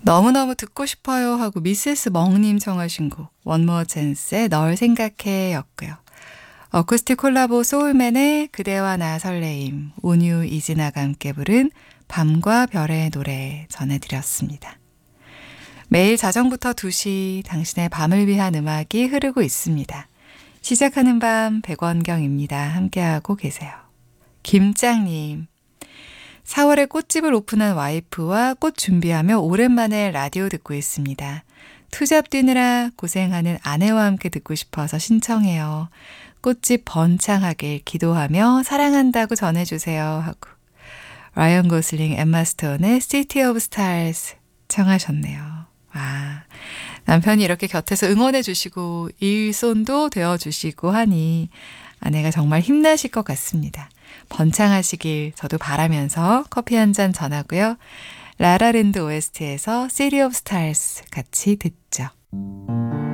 너무너무 듣고 싶어요 하고 미세스 멍님 청하신 곡 원모어 찬스의 널 생각해 였고요. 어쿠스틱 콜라보 소울맨의 그대와 나 설레임, 온유 이진아가 함께 부른 밤과 별의 노래 전해드렸습니다. 매일 자정부터 2시 당신의 밤을 위한 음악이 흐르고 있습니다. 시작하는 밤 백원경입니다. 함께하고 계세요. 김짱님, 4월에 꽃집을 오픈한 와이프와 꽃 준비하며 오랜만에 라디오 듣고 있습니다. 투잡 뛰느라 고생하는 아내와 함께 듣고 싶어서 신청해요. 꽃집 번창하길 기도하며 사랑한다고 전해주세요 하고 라이언 고슬링, 엠마 스톤의 City of Stars 청하셨네요. 와, 남편이 이렇게 곁에서 응원해 주시고 일손도 되어주시고 하니 아내가 정말 힘나실 것 같습니다. 번창하시길 저도 바라면서 커피 한 잔 전하고요. 라라랜드 OST에서 City of Stars 같이 듣죠.